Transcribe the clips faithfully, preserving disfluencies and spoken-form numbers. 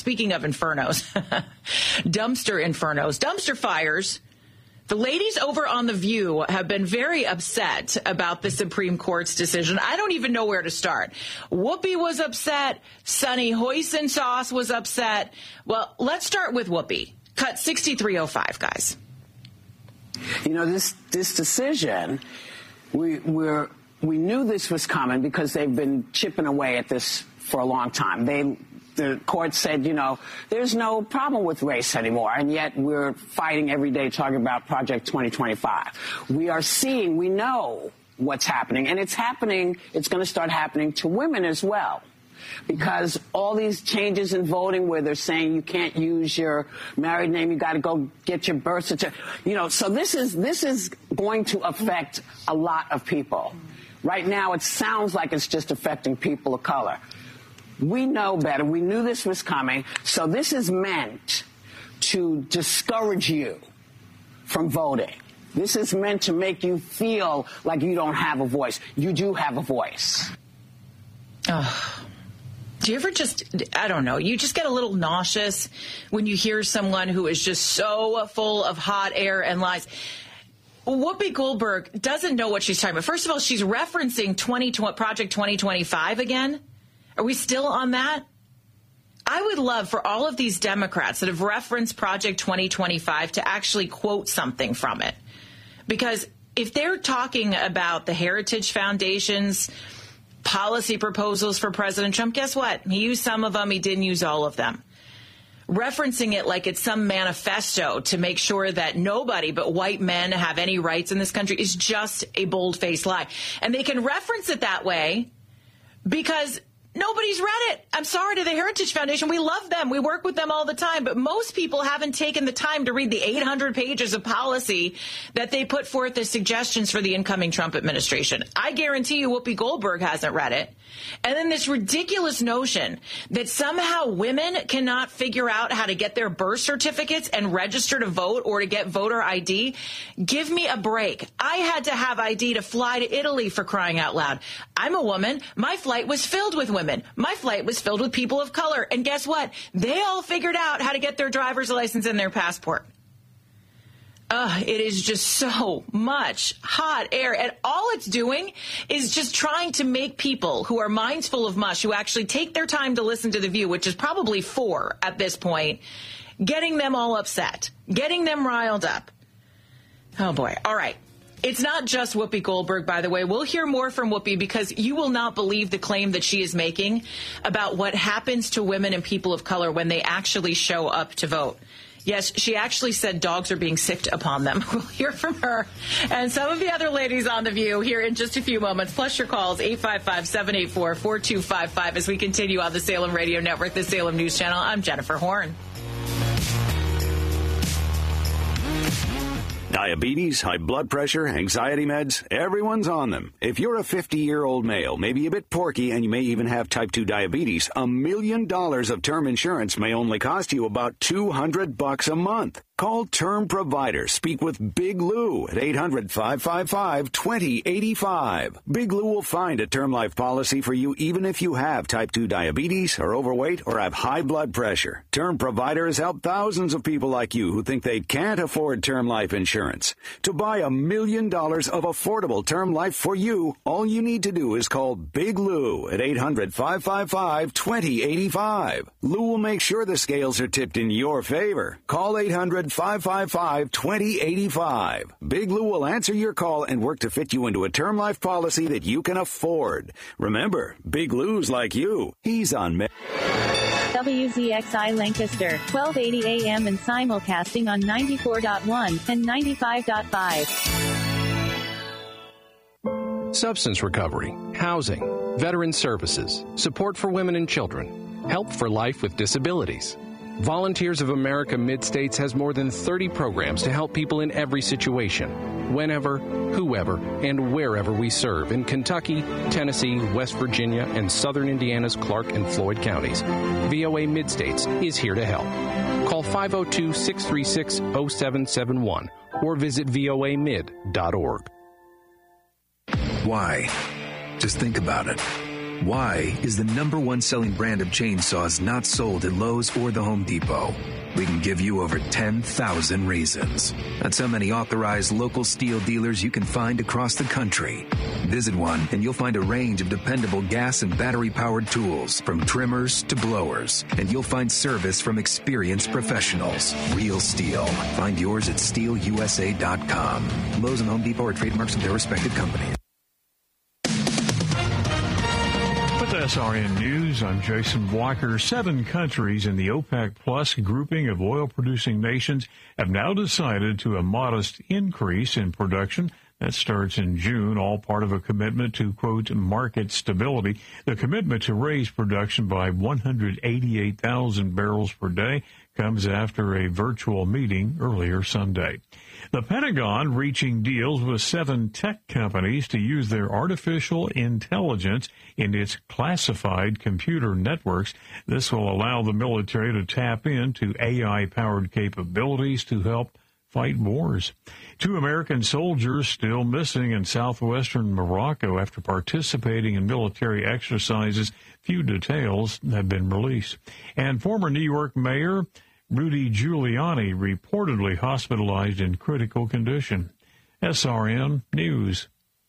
Speaking of infernos, dumpster infernos, dumpster fires. The ladies over on The View have been very upset about the Supreme Court's decision. I don't even know where to start. Whoopi was upset. Sunny Hoisin Sauce was upset. Well, let's start with Whoopi. Cut sixty-three oh five, guys. You know, this this decision, we we're we knew this was coming because they've been chipping away at this for a long time. They The court said, you know, there's no problem with race anymore, and yet we're fighting every day talking about Project twenty twenty-five. We are seeing, we know what's happening, and it's happening, it's going to start happening to women as well. Because all these changes in voting where they're saying you can't use your married name, you got to go get your birth certificate. You know, so this is this is going to affect a lot of people. Right now, it sounds like it's just affecting people of color. We know better. We knew this was coming. So this is meant to discourage you from voting. This is meant to make you feel like you don't have a voice. You do have a voice. Oh. Do you ever just, I don't know, you just get a little nauseous when you hear someone who is just so full of hot air and lies? Whoopi Goldberg doesn't know what she's talking about. First of all, she's referencing twenty, Project twenty twenty-five again. Are we still on that? I would love for all of these Democrats that have referenced Project twenty twenty-five to actually quote something from it. Because if they're talking about the Heritage Foundation's policy proposals for President Trump, guess what? He used some of them. He didn't use all of them. Referencing it like it's some manifesto to make sure that nobody but white men have any rights in this country is just a bold-faced lie. And they can reference it that way because nobody's read it. I'm sorry to the Heritage Foundation. We love them. We work with them all the time. But most people haven't taken the time to read the eight hundred pages of policy that they put forth as suggestions for the incoming Trump administration. I guarantee you Whoopi Goldberg hasn't read it. And then this ridiculous notion that somehow women cannot figure out how to get their birth certificates and register to vote or to get voter I D. Give me a break. I had to have I D to fly to Italy, for crying out loud. I'm a woman. My flight was filled with women. My flight was filled with people of color. And guess what? They all figured out how to get their driver's license and their passport. Uh, it is just so much hot air. And all it's doing is just trying to make people who are minds full of mush, who actually take their time to listen to The View, which is probably four at this point, getting them all upset, getting them riled up. Oh, boy. All right. It's not just Whoopi Goldberg, by the way. We'll hear more from Whoopi because you will not believe the claim that she is making about what happens to women and people of color when they actually show up to vote. Yes, she actually said dogs are being sicked upon them. We'll hear from her and some of the other ladies on The View here in just a few moments. Plus your calls, eight five five, seven eight four, four two five five as we continue on the Salem Radio Network, the Salem News Channel. I'm Jennifer Horn. Diabetes, high blood pressure, anxiety meds, everyone's on them. If you're a fifty-year-old male, maybe a bit porky, and you may even have type two diabetes, a million dollars of term insurance may only cost you about two hundred bucks a month. Call Term Provider. Speak with Big Lou at eight hundred, five five five, two zero eight five. Big Lou will find a term life policy for you even if you have type two diabetes, are overweight, or have high blood pressure. Term Provider has helped thousands of people like you who think they can't afford term life insurance. To buy a million dollars of affordable term life for you, all you need to do is call Big Lou at eight hundred, five five five, two zero eight five. Lou will make sure the scales are tipped in your favor. Call eight hundred, five five five, two zero eight five. Big Lou will answer your call and work to fit you into a term life policy that you can afford. Remember, Big Lou's like you. He's on Med. W Z X I Lancaster, twelve eighty A M and simulcasting on ninety-four point one and ninety-five point five. Substance recovery, housing, veteran services, support for women and children, help for life with disabilities. Volunteers of America Mid-States has more than thirty programs to help people in every situation, whenever, whoever, and wherever we serve in Kentucky, Tennessee, West Virginia, and southern Indiana's Clark and Floyd counties. V O A Mid-States is here to help. Call five oh two, six three six, oh seven seven one or visit V O A mid dot org. Why? Just think about it. Why is the number one selling brand of chainsaws not sold at Lowe's or the Home Depot? We can give you over ten thousand reasons. That's how many authorized local steel dealers you can find across the country. Visit one and you'll find a range of dependable gas and battery-powered tools, from trimmers to blowers. And you'll find service from experienced professionals. Real STIHL. Find yours at steel u s a dot com. Lowe's and Home Depot are trademarks of their respective companies. S R N News, I'm Jason Walker. Seven countries in the OPEC Plus grouping of oil-producing nations have now decided to a modest increase in production. That starts in June, all part of a commitment to, quote, market stability. The commitment to raise production by one hundred eighty-eight thousand barrels per day comes after a virtual meeting earlier Sunday. The Pentagon reaching deals with seven tech companies to use their artificial intelligence in its classified computer networks. This will allow the military to tap into A I-powered capabilities to help fight wars. Two American soldiers still missing in southwestern Morocco after participating in military exercises. Few details have been released. And former New York Mayor Rudy Giuliani reportedly hospitalized in critical condition. S R N News.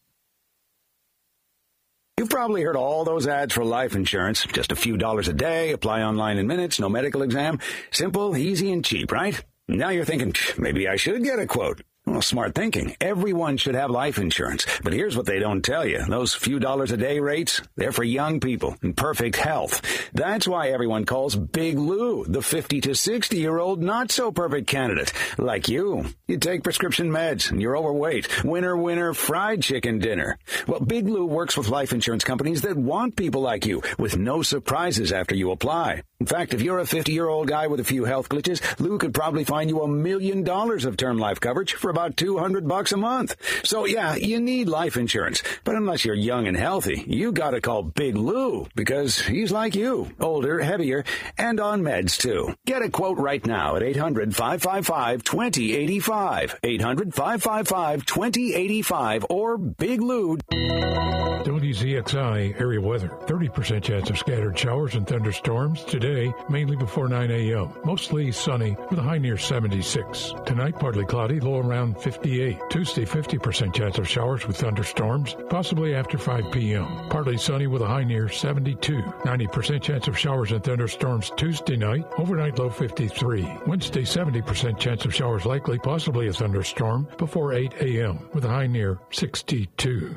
You've probably heard all those ads for life insurance. Just a few dollars a day, apply online in minutes, no medical exam. Simple, easy, and cheap, right? Now you're thinking, maybe I should get a quote. Well, smart thinking. Everyone should have life insurance. But here's what they don't tell you. Those few dollars a day rates, they're for young people in perfect health. That's why everyone calls Big Lou the fifty to sixty-year-old not-so-perfect candidate. Like you. You take prescription meds and you're overweight. Winner, winner, fried chicken dinner. Well, Big Lou works with life insurance companies that want people like you with no surprises after you apply. In fact, if you're a fifty-year-old guy with a few health glitches, Lou could probably find you a million dollars of term life coverage for about two hundred bucks a month. So yeah, you need life insurance. But unless you're young and healthy, you gotta call Big Lou, because he's like you, older, heavier, and on meds too. Get a quote right now at eight hundred, five five five, two zero eight five. eight hundred, five five five, two zero eight five or Big Lou. W Z X I area weather. thirty percent chance of scattered showers and thunderstorms today, mainly before nine a.m. Mostly sunny with a high near seventy-six. Tonight, partly cloudy, low around fifty-eight. Tuesday, fifty percent chance of showers with thunderstorms, possibly after five p.m. Partly sunny with a high near seventy-two. ninety percent chance of showers and thunderstorms Tuesday night, overnight low fifty-three. Wednesday, seventy percent chance of showers likely, possibly a thunderstorm, before eight a.m. with a high near sixty-two.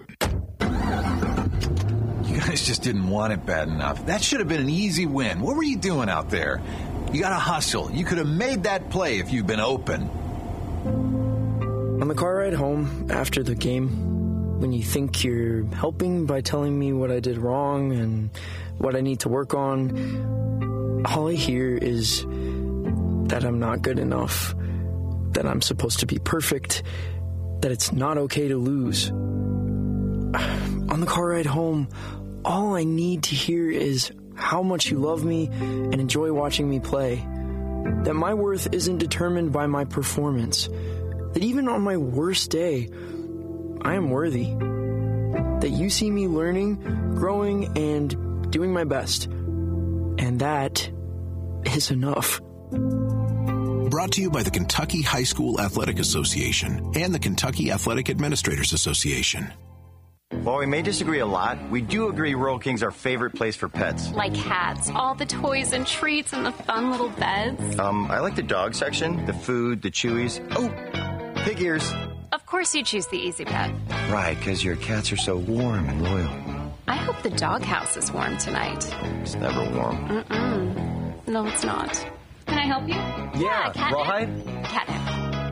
You guys just didn't want it bad enough. That should have been an easy win. What were you doing out there? You got to hustle. You could have made that play if you'd been open. On the car ride home after the game, when you think you're helping by telling me what I did wrong and what I need to work on, all I hear is that I'm not good enough, that I'm supposed to be perfect, that it's not okay to lose. On the car ride home, all I need to hear is how much you love me and enjoy watching me play. That my worth isn't determined by my performance. That even on my worst day, I am worthy. That you see me learning, growing, and doing my best. And that is enough. Brought to you by the Kentucky High School Athletic Association and the Kentucky Athletic Administrators Association. While we may disagree a lot, we do agree Rural King's our favorite place for pets. Like cats, all the toys and treats and the fun little beds. Um, I like the dog section, the food, the chewies. Oh, pig ears. Of course you choose the Easy Pet. Right, because your cats are so warm and loyal. I hope the doghouse is warm tonight. It's never warm. Mm-mm. No, it's not. Can I help you? Yeah, yeah catnip. Rawhide? Catnip.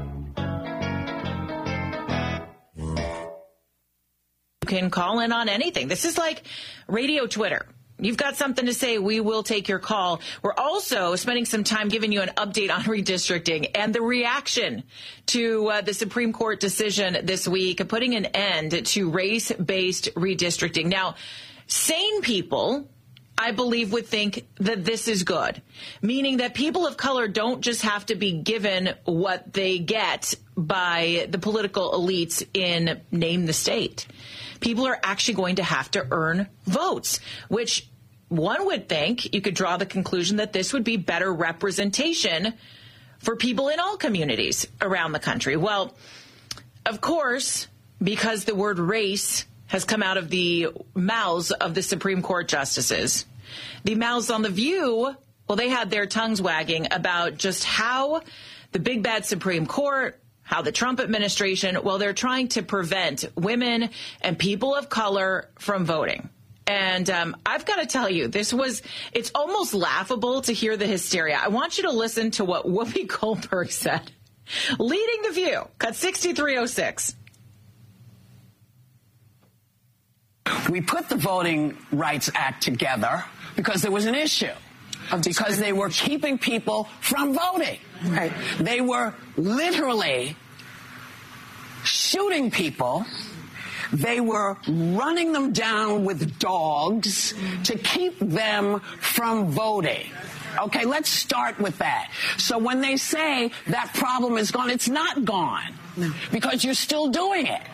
You can call in on anything. This is like radio Twitter. You've got something to say, we will take your call. We're also spending some time giving you an update on redistricting and the reaction to uh, the Supreme Court decision this week, putting an end to race-based redistricting. Now, sane people, I believe, would think that this is good, meaning that people of color don't just have to be given what they get by the political elites in name the state. people are actually going to have to earn votes, which one would think you could draw the conclusion that this would be better representation for people in all communities around the country. Well, of course, because the word race has come out of the mouths of the Supreme Court justices, the mouths on The View, well, they had their tongues wagging about just how the big bad Supreme Court, how the Trump administration, well, they're trying to prevent women and people of color from voting. And um, I've got to tell you, this was, it's almost laughable to hear the hysteria. I want you to listen to what Whoopi Goldberg said, leading The View, cut sixty-three oh six. We put the Voting Rights Act together because there was an issue, because they were keeping people from voting. Right. They were literally shooting people. They were running them down with dogs to keep them from voting. Okay, let's start with that. So when they say that problem is gone, it's not gone, no, because you're still doing it.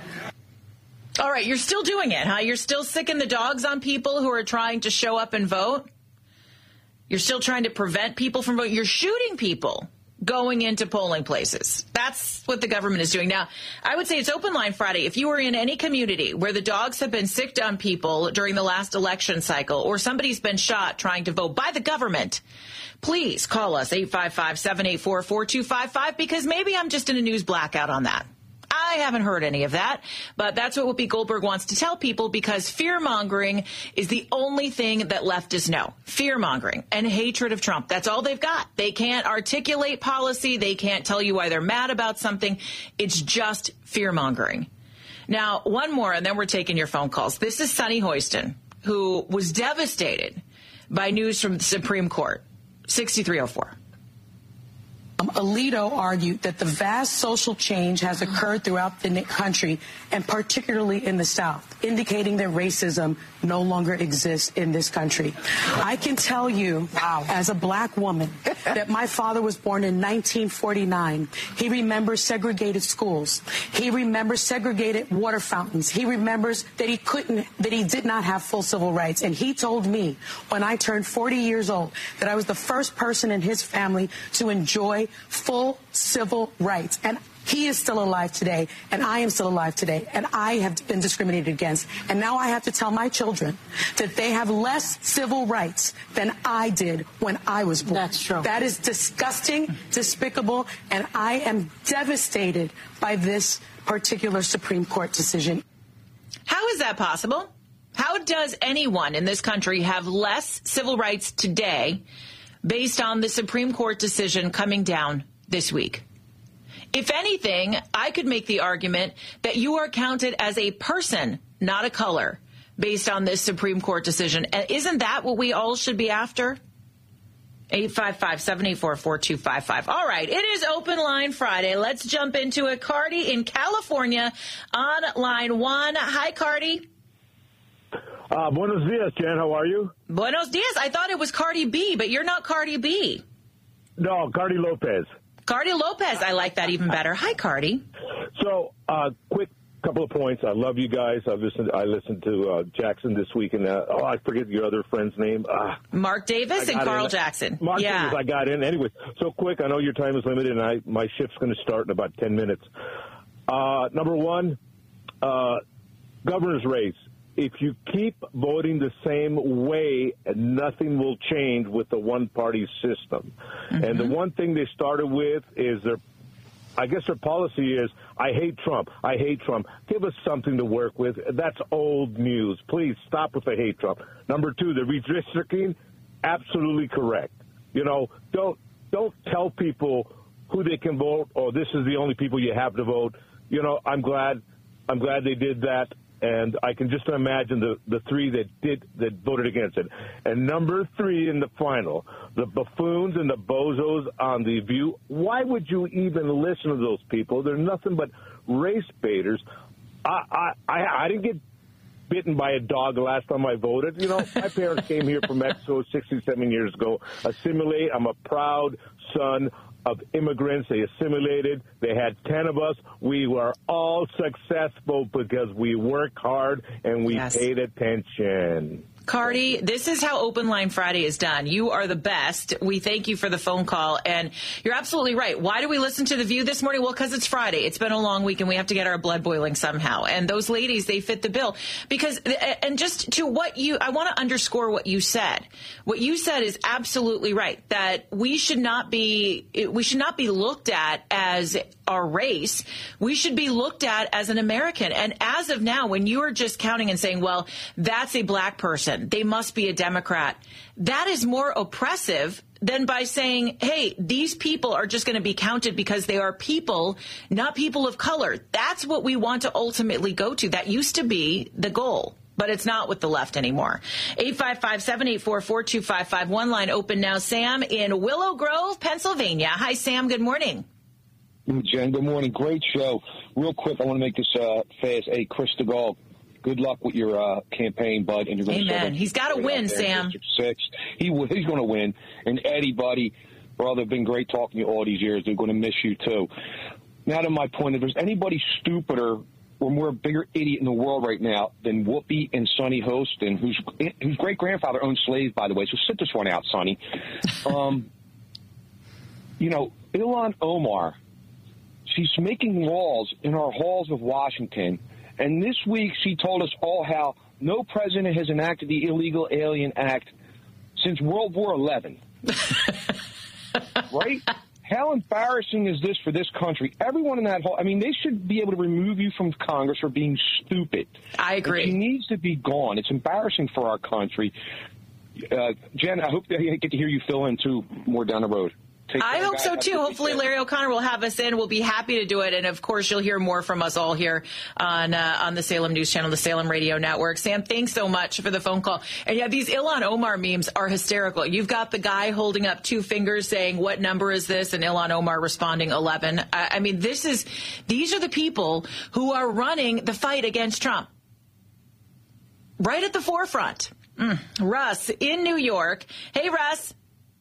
All right, you're still doing it, huh? You're still sicking the dogs on people who are trying to show up and vote? You're still trying to prevent people from voting? You're shooting people going into polling places. That's what the government is doing. Now, I would say it's Open Line Friday. If you are in any community where the dogs have been sicked on people during the last election cycle, or somebody's been shot trying to vote by the government, please call us, eight five five, seven eight four, four two five five, because maybe I'm just in a news blackout on that. I haven't heard any of that, but that's what Whoopi Goldberg wants to tell people, because fear-mongering is the only thing that leftists know. Fear-mongering and hatred of Trump. That's all they've got. They can't articulate policy. They can't tell you why they're mad about something. It's just fear-mongering. Now, one more, and then we're taking your phone calls. This is Sunny Hoyston, who was devastated by news from the Supreme Court. sixty-three oh four. Um, Alito argued that the vast social change has occurred throughout the country, and particularly in the South, indicating that racism no longer exists in this country. I can tell you, wow, as a black woman, that my father was born in nineteen forty-nine. He remembers segregated schools. He remembers segregated water fountains. He remembers that he couldn't, that he did not have full civil rights. And he told me when I turned forty years old that I was the first person in his family to enjoy full civil rights. And he is still alive today, and I am still alive today, and I have been discriminated against. And now I have to tell my children that they have less civil rights than I did when I was born. That's true. That is disgusting, despicable, and I am devastated by this particular Supreme Court decision. How is that possible? How does anyone in this country have less civil rights today based on the Supreme Court decision coming down this week? If anything, I could make the argument that you are counted as a person, not a color, based on this Supreme Court decision. And isn't that what we all should be after? eight five five, seven eight four, four two five five. All right, it is Open Line Friday. Let's jump into it. Cardi in California on line one. Hi, Cardi. Uh, buenos dias, Jen. How are you? Buenos dias. I thought it was Cardi B, but you're not Cardi B. No, Cardi Lopez. Cardi Lopez. I like that even better. Hi, Cardi. So, uh, quick couple of points. I love you guys. I listened. I listened to uh, Jackson this week, and uh, oh, I forget your other friend's name. Uh, Mark Davis and Carl in. Jackson. Mark yeah. Davis. I got in anyway. So quick. I know your time is limited, and I my shift's going to start in about ten minutes. Uh, number one, uh, governor's race. If you keep voting the same way, nothing will change with the one-party system. Mm-hmm. And the one thing they started with is their, I guess their policy is, I hate Trump. I hate Trump. Give us something to work with. That's old news. Please stop with the hate Trump. Number two, the redistricting, absolutely correct. You know, don't don't tell people who they can vote, or this is the only people you have to vote. You know, I'm glad, I'm glad they did that. And I can just imagine the, the three that did that voted against it. And number three in the final, the buffoons and the bozos on The View. Why would you even listen to those people? They're nothing but race baiters. I I, I, I didn't get bitten by a dog the last time I voted. You know, my parents came here from Mexico sixty-seven years ago. Assimilate. I'm a proud son of immigrants. They assimilated. They had ten of us. We were all successful because we worked hard and we yes. paid attention. Cardi, this is how Open Line Friday is done. You are the best. We thank you for the phone call. And you're absolutely right. Why do we listen to The View this morning? Well, because it's Friday. It's been a long week, and we have to get our blood boiling somehow. And those ladies, they fit the bill. Because, and just to what you, I want to underscore what you said. What you said is absolutely right, that we should not be, we should not be looked at as our race. We should be looked at as an American. And as of now, when you are just counting and saying, well, that's a black person, they must be a Democrat, that is more oppressive than by saying, hey, these people are just going to be counted because they are people, not people of color. That's what we want to ultimately go to. That used to be the goal, but it's not with the left anymore. eight five five, seven eight four, four two five five. One line open now. Sam in Willow Grove, Pennsylvania. Hi, Sam. Good morning. Jen, good morning. Great show. Real quick, I want to make this uh, fast. Hey, Chris DeGaulle, good luck with your uh, campaign, bud. And you're going to Amen. He's got to win, Sam. Six. He he's going to win. And Eddie, buddy, brother, been great talking to you all these years. They're going to miss you too. Now to my point, if there's anybody stupider or more bigger idiot in the world right now than Whoopi and Sonny Hostin, whose whose great grandfather owned slaves, by the way. So sit this one out, Sonny. Um, you know, Ilhan Omar. She's making laws in our halls of Washington, and this week she told us all how no president has enacted the Illegal Alien Act since World War Eleven. Right? How embarrassing is this for this country? Everyone in that hall, I mean, they should be able to remove you from Congress for being stupid. I agree. She needs to be gone. It's embarrassing for our country. Uh, Jen, I hope that I get to hear you fill in, too, more down the road. Take I hope guys. so, too. Hopefully Larry O'Connor will have us in. We'll be happy to do it. And, of course, you'll hear more from us all here on uh, on the Salem News Channel, the Salem Radio Network. Sam, thanks so much for the phone call. And, yeah, these Ilhan Omar memes are hysterical. You've got the guy holding up two fingers saying, what number is this? And Ilhan Omar responding eleven. I, I mean, this is these are the people who are running the fight against Trump. Right at the forefront. Mm. Russ in New York. Hey, Russ.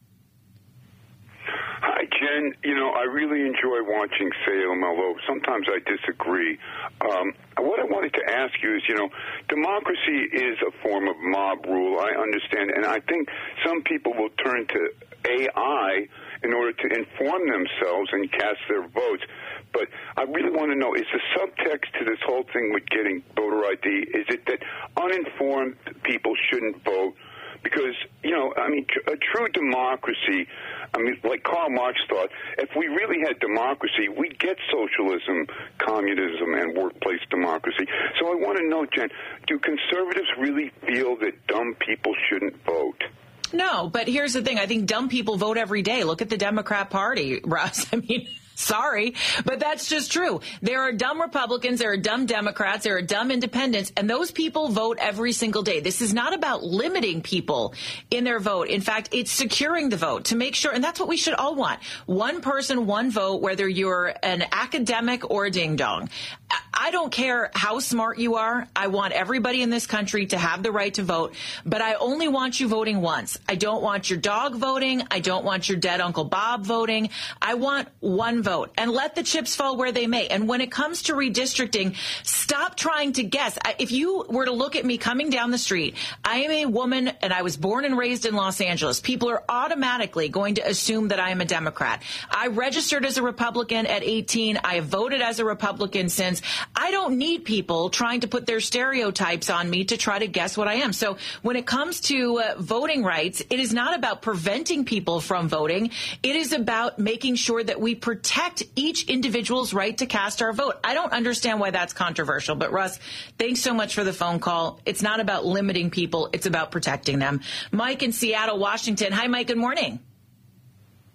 Hi, Jen. You know, I really enjoy watching Salem, although sometimes I disagree. Um, what I wanted to ask you is, you know, democracy is a form of mob rule, I understand, and I think some people will turn to A I in order to inform themselves and cast their votes. But I really want to know, is the subtext to this whole thing with getting voter I D, is it that uninformed people shouldn't vote? Because, you know, I mean, a true democracy, I mean, like Karl Marx thought, if we really had democracy, we'd get socialism, communism, and workplace democracy. So I want to know, Jen, do conservatives really feel that dumb people shouldn't vote? No, but here's the thing. I think dumb people vote every day. Look at the Democrat Party, Russ. I mean, sorry, but that's just true. There are dumb Republicans, there are dumb Democrats, there are dumb independents, and those people vote every single day. This is not about limiting people in their vote. In fact, it's securing the vote to make sure, and that's what we should all want. One person, one vote, whether you're an academic or a ding-dong. I don't care how smart you are. I want everybody in this country to have the right to vote, but I only want you voting once. I don't want your dog voting. I don't want your dead Uncle Bob voting. I want one vote, and let the chips fall where they may. And when it comes to redistricting, stop trying to guess. If you were to look at me coming down the street, I am a woman and I was born and raised in Los Angeles. People are automatically going to assume that I am a Democrat. I registered as a Republican at eighteen. I have voted as a Republican since. I don't need people trying to put their stereotypes on me to try to guess what I am. So when it comes to uh, voting rights, it is not about preventing people from voting. It is about making sure that we protect each individual's right to cast our vote. I don't understand why that's controversial. But, Russ, thanks so much for the phone call. It's not about limiting people. It's about protecting them. Mike in Seattle, Washington. Hi, Mike. Good morning.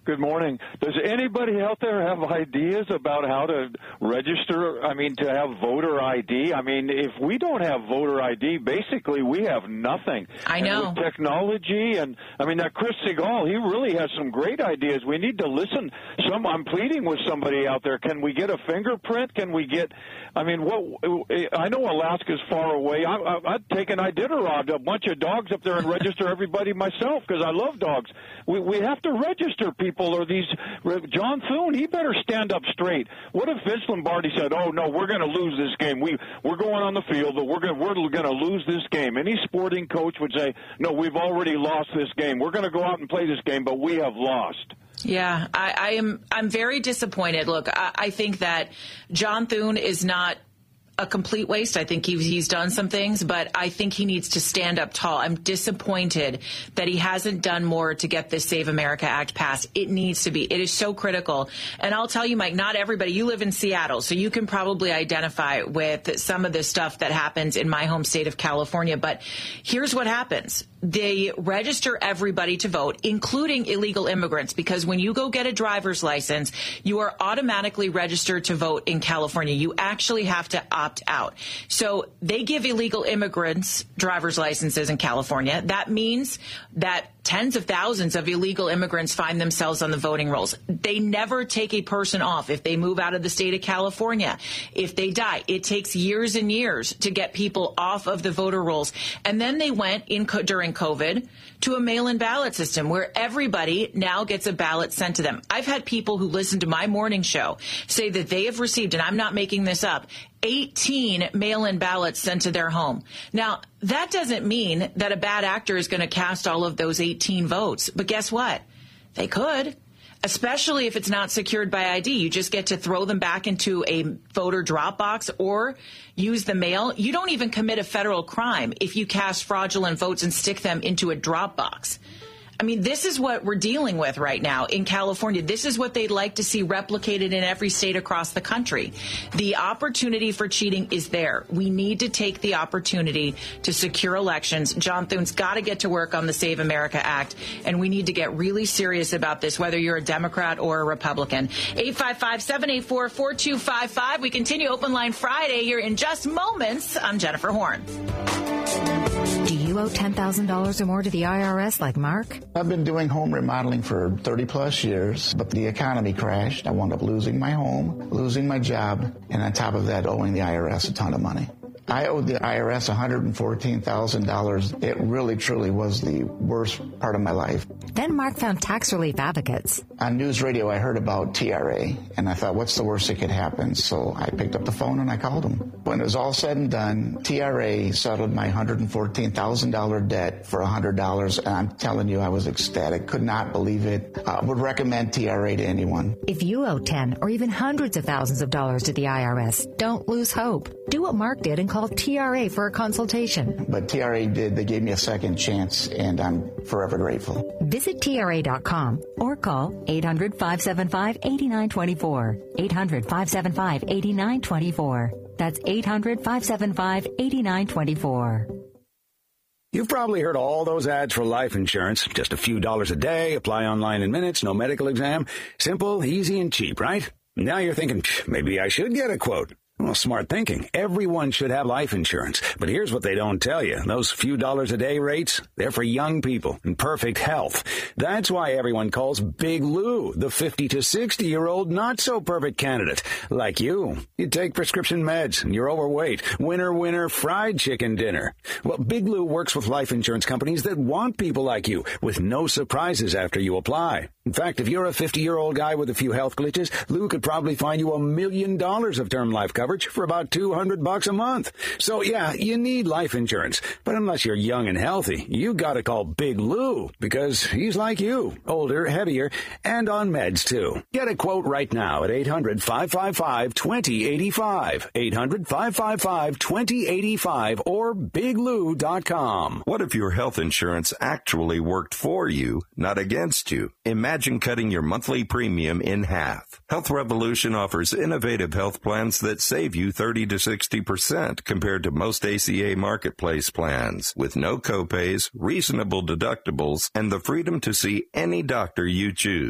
Good morning. Does anybody out there have ideas about how to register, I mean, to have voter I D? I mean, if we don't have voter I D, basically we have nothing. I know. And with technology, and I mean, that Chris Segal, he really has some great ideas. We need to listen. Some, I'm pleading with somebody out there. Can we get a fingerprint? Can we get, I mean, what? I know Alaska's far away. I, I, I'd take an Iditarod, a bunch of dogs up there and register everybody myself because I love dogs. We, we have to register people. Or these John Thune, he better stand up straight. What if Vince Lombardi said, "Oh no, we're going to lose this game. We we're going on the field, but we're going we're going to lose this game." Any sporting coach would say, "No, we've already lost this game. We're going to go out and play this game, but we have lost." Yeah, I, I am. I'm very disappointed. Look, I, I think that John Thune is not a complete waste. I think he, he's done some things, but I think he needs to stand up tall. I'm disappointed that he hasn't done more to get this Save America Act passed. It needs to be. It is so critical. And I'll tell you, Mike, not everybody, you live in Seattle, so you can probably identify with some of the stuff that happens in my home state of California. But here's what happens. They register everybody to vote, including illegal immigrants, because when you go get a driver's license, you are automatically registered to vote in California. You actually have to opt out. So they give illegal immigrants driver's licenses in California. That means that tens of thousands of illegal immigrants find themselves on the voting rolls. They never take a person off if they move out of the state of California. If they die, it takes years and years to get people off of the voter rolls. And then they went in co- during COVID to a mail-in ballot system where everybody now gets a ballot sent to them. I've had people who listen to my morning show say that they have received, and I'm not making this up, eighteen mail-in ballots sent to their home. Now, that doesn't mean that a bad actor is going to cast all of those eighteen votes. But guess what? They could, especially if it's not secured by I D. You just get to throw them back into a voter drop box or use the mail. You don't even commit a federal crime if you cast fraudulent votes and stick them into a drop box. I mean, this is what we're dealing with right now in California. This is what they'd like to see replicated in every state across the country. The opportunity for cheating is there. We need to take the opportunity to secure elections. John Thune's got to get to work on the Save America Act, and we need to get really serious about this, whether you're a Democrat or a Republican. eight five five, seven eight four, four two five five. We continue Open Line Friday here in just moments. I'm Jennifer Horn. Do you owe ten thousand dollars or more to the I R S like Mark? I've been doing home remodeling for thirty plus years, but the economy crashed. I wound up losing my home, losing my job, and on top of that, owing the I R S a ton of money. I owed the I R S one hundred fourteen thousand dollars. It really, truly was the worst part of my life. Then Mark found tax relief advocates. On news radio, I heard about T R A, and I thought, what's the worst that could happen? So I picked up the phone and I called them. When it was all said and done, T R A settled my one hundred fourteen thousand dollars debt for one hundred dollars, and I'm telling you, I was ecstatic. Could not believe it. I would recommend T R A to anyone. If you owe ten or even hundreds of thousands of dollars to the I R S, don't lose hope. Do what Mark did and call T R A for a consultation. But T R A did. They gave me a second chance, and I'm forever grateful. Visit T R A dot com or call eight hundred, five seven five, eight nine two four. eight hundred, five seven five, eight nine two four. That's eight hundred, five seven five, eight nine two four. You've probably heard all those ads for life insurance. Just a few dollars a day, apply online in minutes, no medical exam. Simple, easy, and cheap, right? Now you're thinking, maybe I should get a quote. Well, smart thinking. Everyone should have life insurance. But here's what they don't tell you. Those few dollars a day rates, they're for young people in perfect health. That's why everyone calls Big Lou the fifty to sixty-year-old not-so-perfect candidate. Like you. You take prescription meds and you're overweight. Winner, winner, fried chicken dinner. Well, Big Lou works with life insurance companies that want people like you with no surprises after you apply. In fact, if you're a fifty-year-old guy with a few health glitches, Lou could probably find you a million dollars of term life coverage for about two hundred bucks a month. So yeah, you need life insurance. But unless you're young and healthy, you gotta call Big Lou because he's like you, older, heavier, and on meds too. Get a quote right now at eight hundred, five five five, two zero eight five, eight hundred, five five five, two zero eight five or big lou dot com. What if your health insurance actually worked for you, not against you? Imagine cutting your monthly premium in half. Health Revolution offers innovative health plans that save you thirty to sixty percent compared to most A C A marketplace plans, with no copays, reasonable deductibles, and the freedom to see any doctor you choose.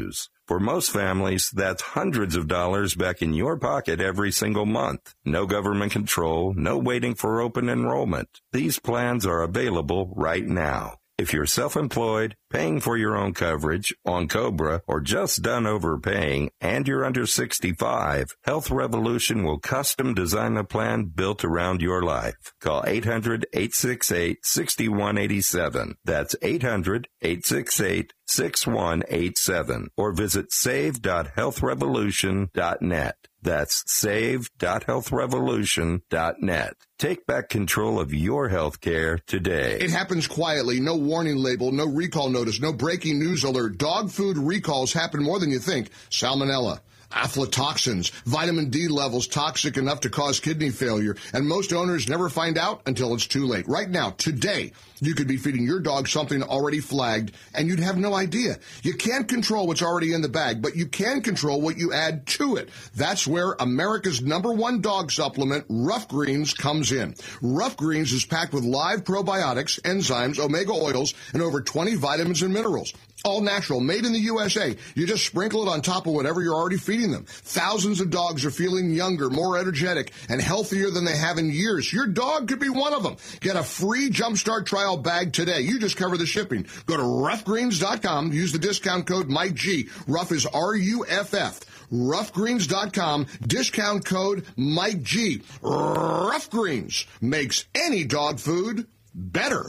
For most families, that's hundreds of dollars back in your pocket every single month. No government control, no waiting for open enrollment. These plans are available right now. If you're self-employed, paying for your own coverage, on COBRA, or just done overpaying, and you're under sixty-five, Health Revolution will custom design a plan built around your life. Call eight hundred, eight six eight, six one eight seven. That's eight hundred, eight six eight, six one eight seven. Or visit save dot health revolution dot net. That's save dot health revolution dot net. Take back control of your health care today. It happens quietly. No warning label, no recall notice, no breaking news alert. Dog food recalls happen more than you think. Salmonella, aflatoxins, vitamin D levels toxic enough to cause kidney failure, and most owners never find out until it's too late. Right now, today, you could be feeding your dog something already flagged, and you'd have no idea. You can't control what's already in the bag, but you can control what you add to it. That's where America's number one dog supplement, Rough Greens, comes in. Rough Greens is packed with live probiotics, enzymes, omega oils, and over twenty vitamins and minerals. All natural, made in the U S A. You just sprinkle it on top of whatever you're already feeding them. Thousands of dogs are feeling younger, more energetic, and healthier than they have in years. Your dog could be one of them. Get a free Jumpstart trial bag today. You just cover the shipping. Go to rough greens dot com. Use the discount code Mike G. Rough is R U F F. rough greens dot com. Discount code Mike G. Rough Greens makes any dog food better.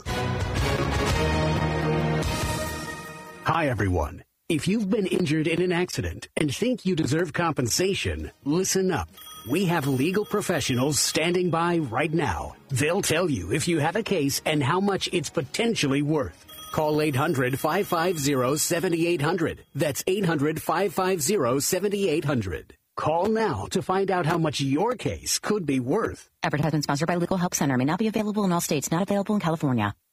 Hi, everyone. If you've been injured in an accident and think you deserve compensation, listen up. We have legal professionals standing by right now. They'll tell you if you have a case and how much it's potentially worth. Call eight hundred, five five zero, seven eight zero zero. That's eight hundred, five five zero, seven eight zero zero. Call now to find out how much your case could be worth. Advertisement sponsored by Legal Help Center. May not be available in all states. Not available in California.